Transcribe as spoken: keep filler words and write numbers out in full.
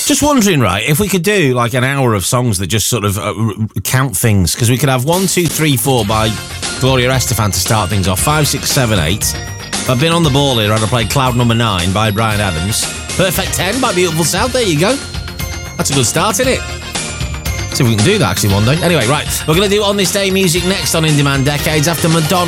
Just wondering, right, if we could do like an hour of songs that just sort of uh, r- count things, because we could have one, two, three, four by Gloria Estefan to start things off, five, six, seven, eight. I've been on the ball here and I played Cloud Number Nine by Bryan Adams. Perfect ten by Beautiful South. There you go. That's a good start, isn't it? See if we can do that actually one day. Anyway, right, we're going to do On This Day music next on In Demand Decades after Madonna.